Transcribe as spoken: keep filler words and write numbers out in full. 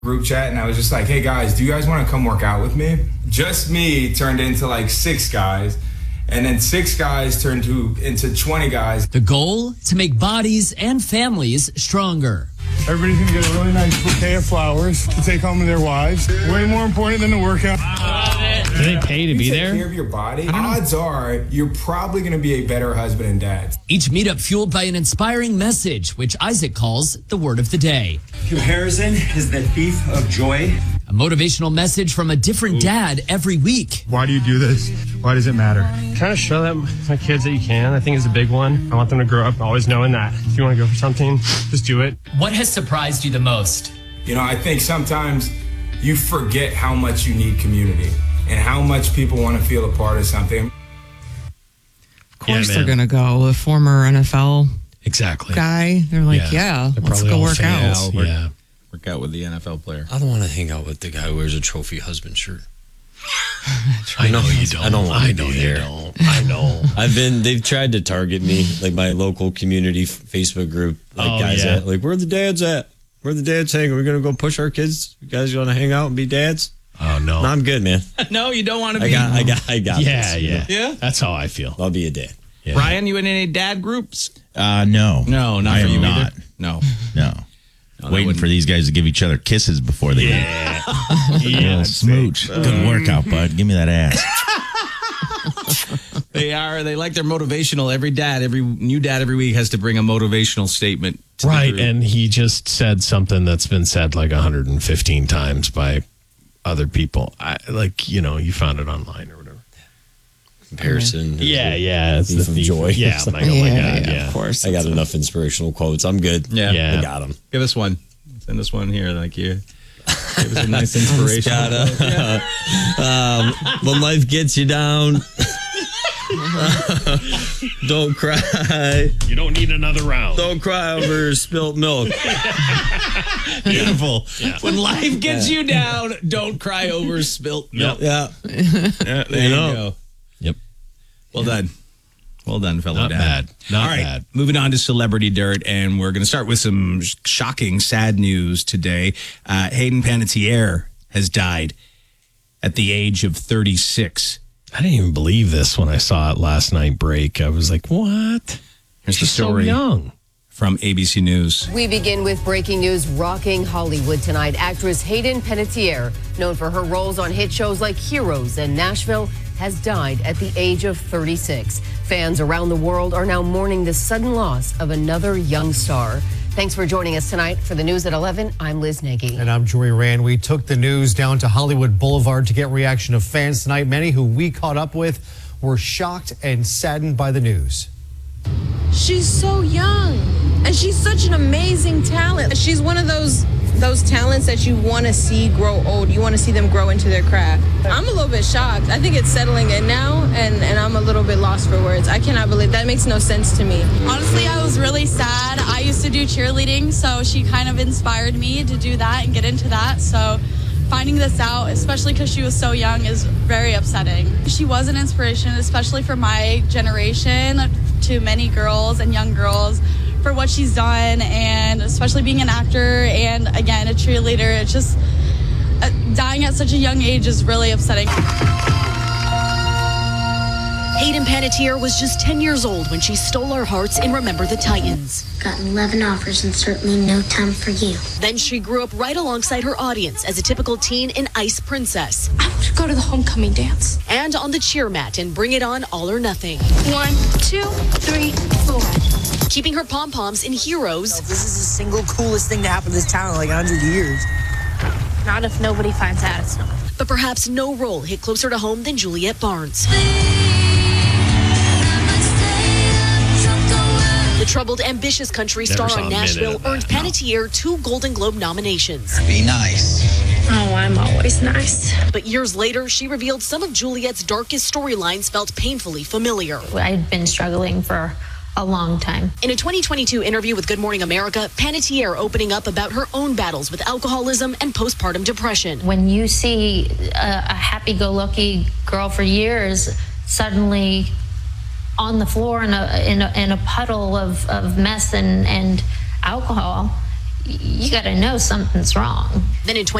group chat, and I was just like, hey guys, do you guys want to come work out with me? Just me turned into like six guys, and then six guys turned to into twenty guys. The goal, to make bodies and families stronger. Everybody's gonna get a really nice bouquet of flowers to take home to their wives. Way more important than the workout. Do they pay to be you there? Take care of your body. Odds are you're probably gonna be a better husband and dad. Each meetup fueled by an inspiring message, which Isaac calls the word of the day. Comparison is the thief of joy. A motivational message from a different dad every week. Why do you do this? Why does it matter? Trying to show them my kids that you can, I think, is a big one. I want them to grow up always knowing that if you want to go for something, just do it. What has surprised you the most? You know, I think sometimes you forget how much you need community and how much people want to feel a part of something. Of course Yeah, they're going to go. A former N F L exactly guy. They're like, yeah, They're let's probably go all work out. fans. Yeah. Work out with the N F L player. I don't want to hang out with the guy who wears a trophy husband shirt. I know you don't. I don't want I to know be you there. don't. I know. I've been. They've tried to target me, like my local community Facebook group. Like Oh, guys yeah. at, like where the dads at? Where the dads hanging? We're gonna go push our kids. You guys want to hang out and be dads? Oh no. No, I'm good, man. No, you don't want to I be. got. I got. I got. Yeah, this, you yeah, know? Yeah? That's how I feel. I'll be a dad. Yeah. Brian, you in any dad groups? Uh, no. No, not I for am you not. either. No. No. No, that Waiting wouldn't- for these guys to give each other kisses before they Yeah. eat. Yeah. Smooch. Good workout, bud. Give me that ass. They are. They like their motivational. Every dad, every new dad, every week has to bring a motivational statement. To the Right, group. and he just said something that's been said like one hundred fifteen times by other people. I like, you know, you found it online or whatever. Comparison. is Yeah, the yeah, it's thief the of thief. joy. Yeah, I'm like, oh my Yeah, god, yeah, yeah. of course. I got enough inspirational quotes. I'm good. Yeah. Yeah. I got them. Give us one. Send us one here. Like you. Give us a nice inspiration. Gotta, um, when life gets you down, don't cry. You don't need another round. Don't cry over spilt milk. Beautiful. Yeah. When life gets you down, don't cry over spilt milk. Yeah. Yeah, there you know. go. Yep. Well done. Well done, fellow Not dad. bad. Not All right, bad. moving on to Celebrity Dirt, and we're going to start with some sh- shocking, sad news today. Uh, Hayden Panettiere has died at the age of thirty-six. I didn't even believe this when I saw it last night break. I was like, what? Here's the She's so story young. from A B C News. We begin with breaking news rocking Hollywood tonight. Actress Hayden Panettiere, known for her roles on hit shows like Heroes and Nashville, has died at the age of thirty-six. Fans around the world are now mourning the sudden loss of another young star. Thanks for joining us tonight. For the news at eleven, I'm Liz Nagy. And I'm Jory Rand. We took the news down to Hollywood Boulevard to get reaction of fans tonight. Many who we caught up with were shocked and saddened by the news. She's so young, and she's such an amazing talent. She's one of those those talents that you want to see grow old. You want to see them grow into their craft. I'm a little bit shocked. I think it's settling in now, and, and I'm a little bit lost for words. I cannot believe that makes no sense to me. Honestly, I was really sad. I used to do cheerleading, so she kind of inspired me to do that and get into that. So finding this out, especially because she was so young, is very upsetting. She was an inspiration, especially for my generation, to many girls and young girls, for what she's done, and especially being an actor and, again, a cheerleader. It's just, uh, dying at such a young age is really upsetting. Hayden Panettiere was just ten years old when she stole our hearts in Remember the Titans. Got eleven offers and certainly no time for you. Then she grew up right alongside her audience as a typical teen in Ice Princess. I want to go to the homecoming dance. And on the cheer mat in Bring It On All or Nothing. One, two, three, four. Keeping her pom-poms in Heroes. This is the single coolest thing to happen to this town in like a hundred years. Not if nobody finds out it's not. But perhaps no role hit closer to home than Juliette Barnes. The troubled, ambitious country Never star saw a on minute Nashville of that, earned Panettiere two Golden Globe nominations. Be nice. Oh, I'm always nice. But years later, she revealed some of Juliette's darkest storylines felt painfully familiar. I'd been struggling for a long time. In a twenty twenty-two interview with Good Morning America, Panettiere opening up about her own battles with alcoholism and postpartum depression. When you see a, a happy-go-lucky girl for years suddenly on the floor in a in a, in a puddle of, of mess and, and alcohol, you got to know something's wrong. Then in